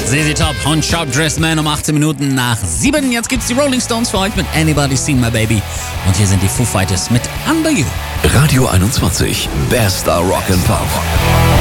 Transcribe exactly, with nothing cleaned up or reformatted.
Z Z Top und Sharp Dressed Man um achtzehn Minuten nach sieben. Jetzt gibt's die Rolling Stones für euch mit Anybody Seen My Baby. Und hier sind die Foo Fighters mit Under You. Radio einundzwanzig, bester Rock and Pop.